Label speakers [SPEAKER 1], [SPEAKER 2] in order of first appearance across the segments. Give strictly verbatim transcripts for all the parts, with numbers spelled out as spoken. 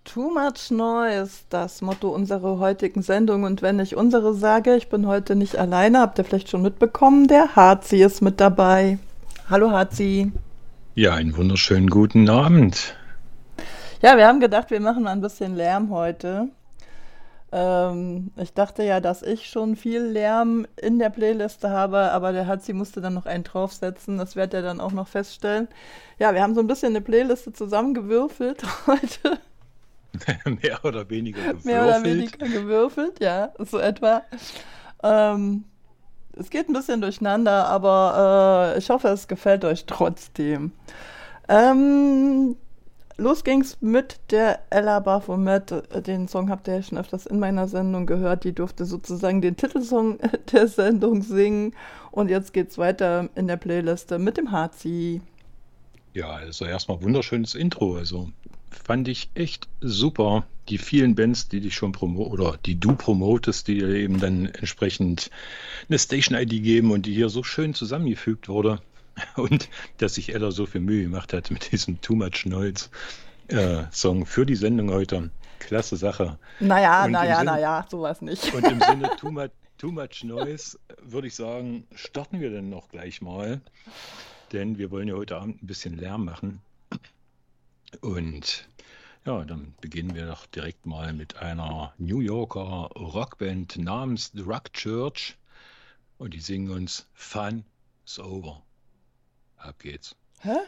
[SPEAKER 1] Too much noise, das Motto unserer heutigen Sendung. Und wenn ich unsere sage, ich bin heute nicht alleine, habt ihr vielleicht schon mitbekommen, der Harzi ist mit dabei. Hallo Harzi.
[SPEAKER 2] Ja, einen wunderschönen guten Abend.
[SPEAKER 1] Ja, wir haben gedacht, wir machen mal ein bisschen Lärm heute. Ähm, ich dachte ja, dass ich schon viel Lärm in der Playliste habe, aber der Harzi musste dann noch einen draufsetzen. Das wird er dann auch noch feststellen. Ja, wir haben so ein bisschen eine Playliste zusammengewürfelt heute.
[SPEAKER 2] Mehr oder weniger
[SPEAKER 1] Mehr oder
[SPEAKER 2] gewürfelt.
[SPEAKER 1] weniger gewürfelt, ja, so etwa. Ähm, Es geht ein bisschen durcheinander, aber äh, ich hoffe, es gefällt euch trotzdem. Ähm, Los ging's mit der Ella Baphomet. Den Song habt ihr ja schon öfters in meiner Sendung gehört. Die durfte sozusagen den Titelsong der Sendung singen. Und jetzt geht's weiter in der Playliste mit dem Harzi.
[SPEAKER 2] Ja, also erstmal wunderschönes Intro. Also fand ich echt super. Die vielen Bands, die dich schon promo oder die du promotest, die dir eben dann entsprechend eine Station-I D geben und die hier so schön zusammengefügt wurde. Und dass sich Ella so viel Mühe gemacht hat mit diesem Too Much Noise äh, Song für die Sendung heute. Klasse Sache.
[SPEAKER 1] Naja,
[SPEAKER 2] Und im
[SPEAKER 1] naja,
[SPEAKER 2] Sinne,
[SPEAKER 1] naja, sowas nicht.
[SPEAKER 2] und im Sinne Too Much, Too Much Noise würde ich sagen, starten wir dann noch gleich mal. Denn wir wollen ja heute Abend ein bisschen Lärm machen. Und ja, dann beginnen wir doch direkt mal mit einer New Yorker Rockband namens The Rock Church. Und die singen uns Fun is Over. Ab geht's.
[SPEAKER 1] Hä?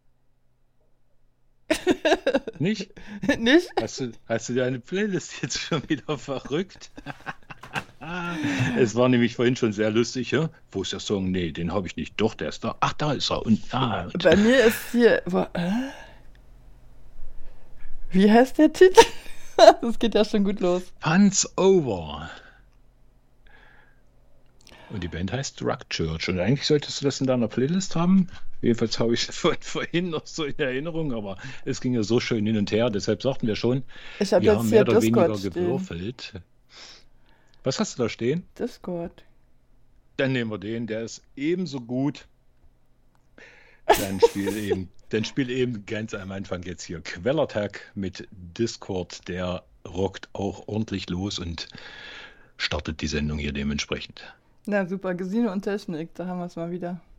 [SPEAKER 2] Nicht?
[SPEAKER 1] Nicht?
[SPEAKER 2] Hast du, hast du deine Playlist jetzt schon wieder verrückt? Es war nämlich vorhin schon sehr lustig, ja? Wo ist der Song? Nee, den habe ich nicht. Doch, der ist da. Ach, da ist er. Und da.
[SPEAKER 1] Bei mir ist hier. Wo, äh? Wie heißt der Titel? Das geht ja schon gut los.
[SPEAKER 2] Fun's Over. Und die Band heißt Rock Church. Und eigentlich solltest du das in deiner Playlist haben. Jedenfalls habe ich es von vorhin noch so in Erinnerung, aber es ging ja so schön hin und her. Deshalb sagten wir schon,
[SPEAKER 1] Ich habe
[SPEAKER 2] wir haben
[SPEAKER 1] jetzt hier
[SPEAKER 2] mehr oder
[SPEAKER 1] Discord
[SPEAKER 2] weniger
[SPEAKER 1] stehen.
[SPEAKER 2] gewürfelt. Was hast du da stehen?
[SPEAKER 1] Discord.
[SPEAKER 2] Dann nehmen wir den, der ist ebenso gut. Dann spiel eben, dann spiel eben ganz am Anfang jetzt hier Quellertag mit Discord. Der rockt auch ordentlich los und startet die Sendung hier dementsprechend.
[SPEAKER 1] Na super, Gesine und Technik, da haben wir es mal wieder.